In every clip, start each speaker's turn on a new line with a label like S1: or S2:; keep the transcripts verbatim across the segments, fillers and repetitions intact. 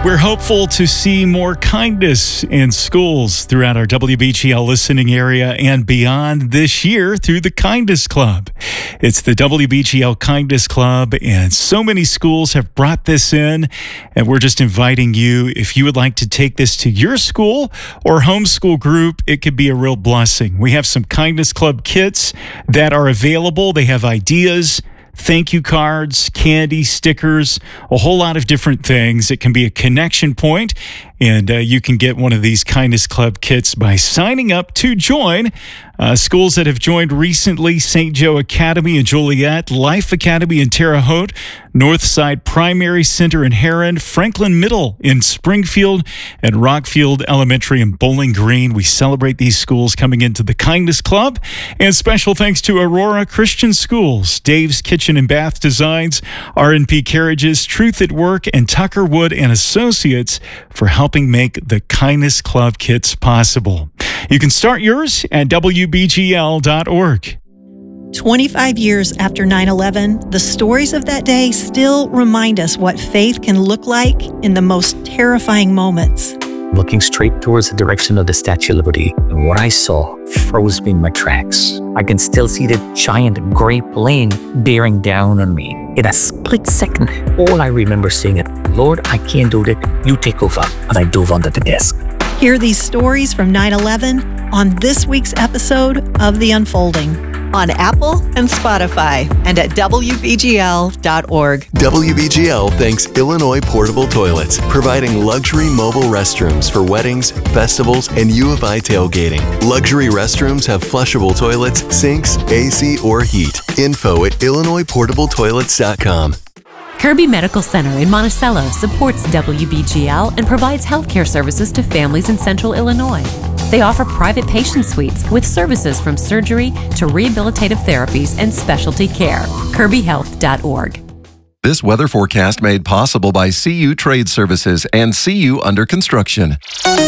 S1: We're hopeful to see more kindness in schools throughout our W B G L listening area and beyond this year through the Kindness Club. It's the W B G L Kindness Club, and so many schools have brought this in, and we're just inviting you, if you would like to take this to your school or homeschool group, it could be a real blessing. We have some Kindness Club kits that are available. They have ideas, thank you cards, candy, stickers, a whole lot of different things. It can be a connection point, and uh, you can get one of these Kindness Club kits by signing up to join. Uh, schools that have joined recently: Saint Joe Academy in Joliet, Life Academy in Terre Haute, Northside Primary Center in Heron, Franklin Middle in Springfield, and Rockfield Elementary in Bowling Green. We celebrate these schools coming into the Kindness Club. And special thanks to Aurora Christian Schools, Dave's Kitchen and Bath Designs, R and P Carriages, Truth at Work, and Tucker Wood and Associates for helping make the Kindness Club kits possible. You can start yours at W B G L dot org.
S2: twenty-five years after nine eleven, the stories of that day still remind us what faith can look like in the most terrifying moments.
S3: Looking straight towards the direction of the Statue of Liberty, and what I saw froze me in my tracks. I can still see the giant gray plane bearing down on me. In a split second, all I remember saying is, "Lord, I can't do it. You take over." And I dove onto the desk.
S2: Hear these stories from nine eleven on this week's episode of The Unfolding on Apple and Spotify and at W B G L dot org.
S4: W B G L thanks Illinois Portable Toilets, providing luxury mobile restrooms for weddings, festivals, and U of I tailgating. Luxury restrooms have flushable toilets, sinks, A C, or heat. Info at Illinois Portable Toilets dot com.
S5: Kirby Medical Center in Monticello supports W B G L and provides healthcare services to families in central Illinois. They offer private patient suites with services from surgery to rehabilitative therapies and specialty care. Kirby Health dot org.
S6: This weather forecast made possible by C U Trade Services and C U Under Construction.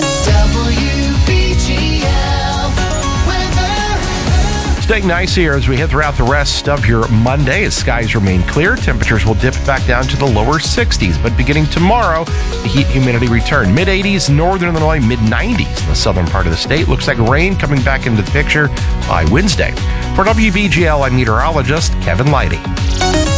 S7: Staying nice here as we head throughout the rest of your Monday as skies remain clear. Temperatures will dip back down to the lower sixties, but beginning tomorrow, the heat humidity return. mid eighties, northern Illinois, mid nineties in the southern part of the state. Looks like rain coming back into the picture by Wednesday. For W B G L, I'm meteorologist Kevin Leidy.